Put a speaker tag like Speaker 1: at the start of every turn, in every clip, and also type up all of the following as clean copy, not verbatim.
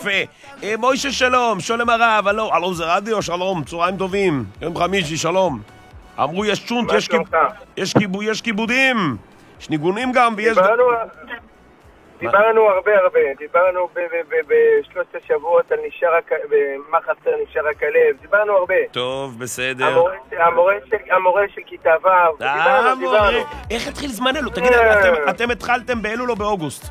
Speaker 1: יפה. מוישה שלום, שולם הרב, הלו זה רדיו, שלום, צהריים טובים. יום חמישי, שלום. אמרו יש צ'ונט, יש כיבודים, יש ניגונים גם, ויש...
Speaker 2: דיברנו הרבה, דיברנו בשלושת השבועות על מה חסר נשאר רק הלב, דיברנו הרבה.
Speaker 1: טוב, בסדר.
Speaker 2: המורה של כיתה ו', דיברנו.
Speaker 1: איך התחיל זמן אלול? תגיד, אתם התחלתם באלול או באוגוסט?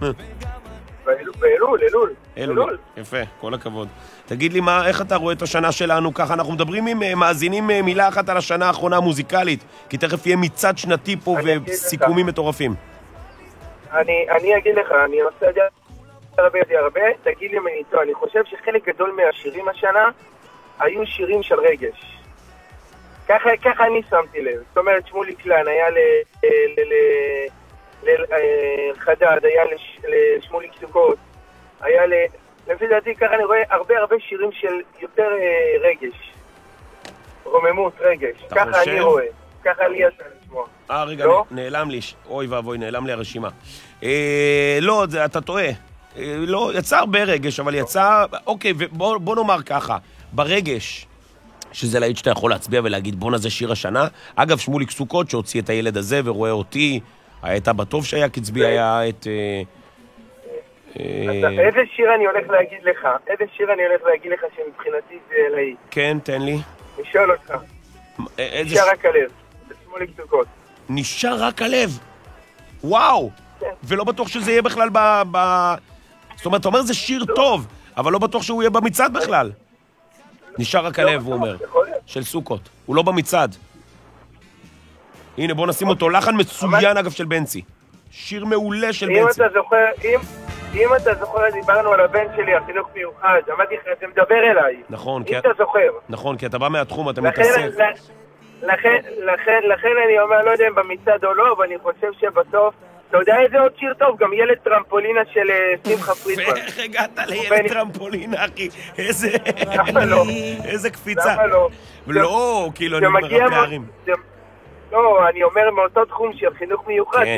Speaker 2: באלול.
Speaker 1: יפה, כל הכבוד. תגיד לי, איך אתה רואה את השנה שלנו ככה? אנחנו מדברים עם מאזינים מילה אחת על השנה האחרונה המוזיקלית, כי תכף יהיה מצד שנתי פה וסיכומים מטורפים.
Speaker 2: אני אגיד לך, אני עושה את זה הרבה, תגיד לי אם אני טועה, אני חושב שחלק גדול מהשירים השנה היו שירים של רגש. ככה אני שמתי לב. זאת אומרת, שמולי קלן היה לחדד, היה לשמולי קסוקות, היה לפי דעתי, ככה אני רואה הרבה שירים של יותר רגש. רוממות, רגש. ככה אני רואה. ככה לי יצא לשמוע.
Speaker 1: רגע, נעלם לי. אוי ואבוי, נעלם לי הרשימה. לא, אתה טועה. לא, יצא הרבה רגש, אבל יצא... אוקיי, בוא נאמר ככה. ברגש, שזה להיט שאתה יכול להצביע ולהגיד, בוא נזה שיר השנה. אגב, שמולי קסוקות שהוציא את הילד הזה ורואה אותי, הייתה בטוב שהיה קצבי, היה את...
Speaker 2: איזה שיר אני הולך להגיד לך? שמבחינתי זה להיט.
Speaker 1: כן, תן לי.
Speaker 2: נשאל אותך. נשאר רק הלב. שמולי קסוקות.
Speaker 1: נשאר רק הלב. וואו. ולא בטוח שזה יהיה בכלל זאת אומרת, אתה אומר זה שיר טוב, אבל לא בטוח שהוא יהיה במצעד בכלל. נשאר רק הלב, הוא אומר. של סוכות. הוא לא במצעד. הנה, בוא נשים אותו. לחן מצוין, אגב, של בנצי. שיר מעולה של בנצי.
Speaker 2: אם אתה זוכר, דיברנו על הבן שלי, החינוך מיוחד. אמרתי לך, זה מדבר אליי.
Speaker 1: נכון.
Speaker 2: אם אתה זוכר.
Speaker 1: נכון, כי אתה בא מהתחום, אתה מתעסק.
Speaker 2: לכן אני אומר, לא יודע אם במצעד או לא, אבל אני חושב שבסוף, אתה יודע איזה עוד שיר טוב? גם ילד טרמפולינה של שמחה פרידמן.
Speaker 1: ואיך הגעת לילד טרמפולינה, אחי? איזה קפיצה.
Speaker 2: למה לא?
Speaker 1: לא, כאילו, אני אומר הפערים.
Speaker 2: לא, אני אומר מאותו תחום של חינוך מיוחד.